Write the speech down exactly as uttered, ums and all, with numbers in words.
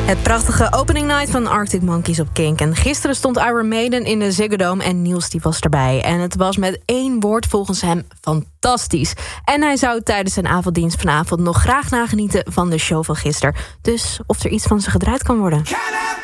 Het prachtige opening night van Arctic Monkeys op Kink. En gisteren stond Iron Maiden in de Ziggo Dome en Niels die was erbij. En het was met één woord volgens hem fantastisch. En hij zou tijdens zijn avonddienst vanavond nog graag nagenieten van de show van gisteren. Dus of er iets van ze gedraaid kan worden.